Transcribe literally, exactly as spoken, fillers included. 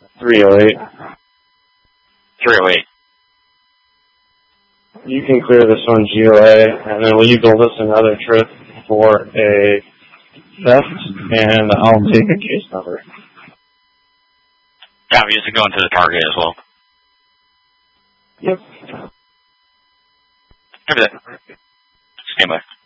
three oh eight. three oh eight. You can clear this one G O A, and then will you build us another trip for a theft, and I'll take a case number. Obviously going to the target as well. Yep. Copy that. Stand by.